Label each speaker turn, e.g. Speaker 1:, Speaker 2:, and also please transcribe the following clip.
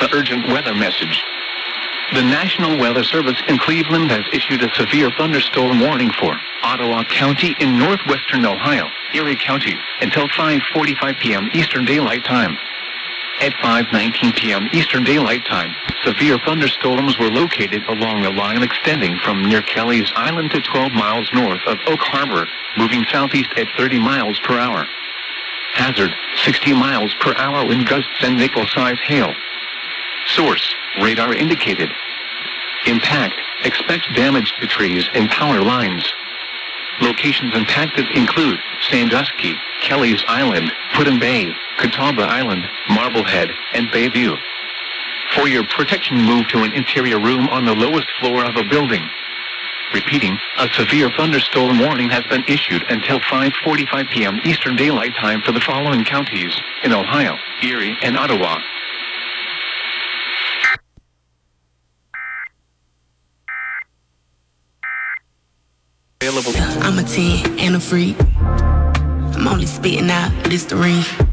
Speaker 1: the urgent weather message. The National Weather Service in Cleveland has issued a severe thunderstorm warning for Ottawa County in northwestern Ohio, Erie County, until 5:45 p.m. Eastern Daylight Time. At 5:19 p.m. Eastern Daylight Time, severe thunderstorms were located along a line extending from near Kelly's Island to 12 miles north of Oak Harbor, moving southeast at 30 miles per hour. Hazard, 60 miles per hour wind gusts and nickel-size hail. Source, radar indicated. Impact, expect damage to trees and power lines. Locations impacted include Sandusky, Kelly's Island, Put-in-Bay, Catawba Island, Marblehead, and Bayview. For your protection, move to an interior room on the lowest floor of a building. Repeating, a severe thunderstorm warning has been issued until 5:45 p.m. Eastern Daylight Time for the following counties in Ohio, Erie, and Ottawa.
Speaker 2: I'm a 10 and a freak. I'm only spitting out Listerine.